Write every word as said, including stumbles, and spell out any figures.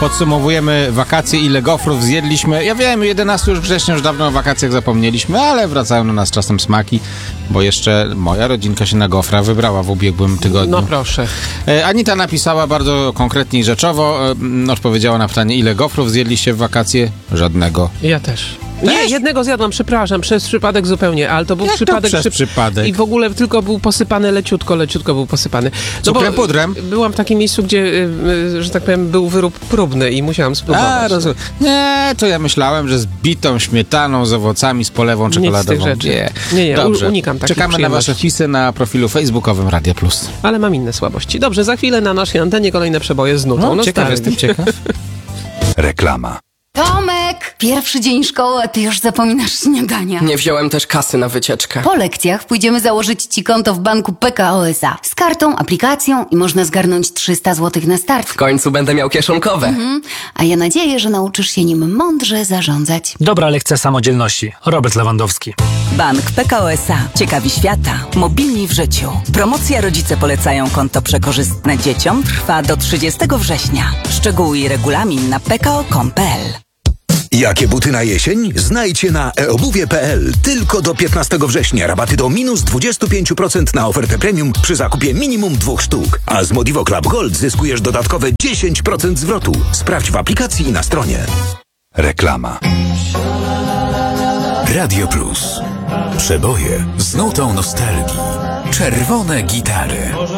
Podsumowujemy wakacje, ile gofrów zjedliśmy. Ja wiem, jedenastego już września, już dawno o wakacjach zapomnieliśmy, ale wracają na nas czasem smaki, bo jeszcze moja rodzinka się na gofra wybrała w ubiegłym tygodniu. No proszę. Anita napisała bardzo konkretnie i rzeczowo, odpowiedziała na pytanie, ile gofrów zjedliście w wakacje? Żadnego. Ja też. Nie, jednego zjadłam, przepraszam, przez przypadek zupełnie, ale to był Jak przypadek... to przez przy... przypadek? I w ogóle tylko był posypany leciutko, leciutko był posypany. No Cukrem, pudrem? Byłam w takim miejscu, gdzie, y, że tak powiem, był wyrób próbny i musiałam spróbować. A, rozumiem. Nie, to ja myślałem, że z bitą śmietaną, z owocami, z polewą czekoladową. Nic z tych rzeczy. Nie, nie, nie Dobrze. unikam takich Czekamy na wasze wpisy na profilu facebookowym Radia Plus. Ale mam inne słabości. Dobrze, za chwilę na naszej antenie kolejne przeboje z nutą. No, ciekaw jestem, ciekaw. Reklama. Tomek! Pierwszy dzień szkoły, a ty już zapominasz śniadania. Nie wziąłem też kasy na wycieczkę. Po lekcjach pójdziemy założyć ci konto w banku P K O S A. Z kartą, aplikacją i można zgarnąć trzysta złotych na start. W końcu będę miał kieszonkowe. Mhm. A ja nadzieję, że nauczysz się nim mądrze zarządzać. Dobra lekcja samodzielności. Robert Lewandowski. Bank P K O S A. Ciekawi świata. Mobilni w życiu. Promocja Rodzice polecają konto przekorzystne dzieciom trwa do trzydziestego września. Szczegóły i regulamin na p k o kropka com kropka p l. Jakie buty na jesień? Znajdźcie na e obuwie kropka p l. Tylko do piętnastego września rabaty do minus dwadzieścia pięć procent na ofertę premium przy zakupie minimum dwóch sztuk. A z Modivo Club Gold zyskujesz dodatkowe dziesięć procent zwrotu. Sprawdź w aplikacji i na stronie. Reklama. Radio Plus. Przeboje z nutą nostalgii. Czerwone gitary.